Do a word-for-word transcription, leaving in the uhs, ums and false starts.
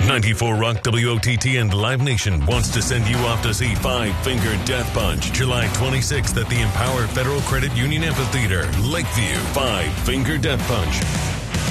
ninety-four Rock W O T T and Live Nation wants to send you off to see Five Finger Death Punch, July twenty-sixth at the Empower Federal Credit Union Amphitheater, Lakeview. Five Finger Death Punch.